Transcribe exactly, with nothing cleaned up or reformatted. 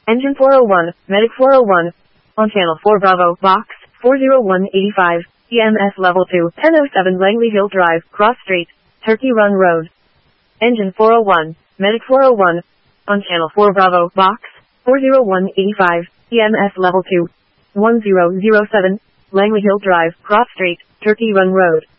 Engine four oh one, Medic four oh one. On channel four Bravo, box, four oh one eighty-five, E M S level two, ten oh seven Langley Hill Drive, Cross Street, Turkey Run Road. Engine four oh one, Medic four oh one. On channel four Bravo, box, four oh one eighty-five, E M S level two, one zero zero seven, Langley Hill Drive, Cross Street, Turkey Run Road.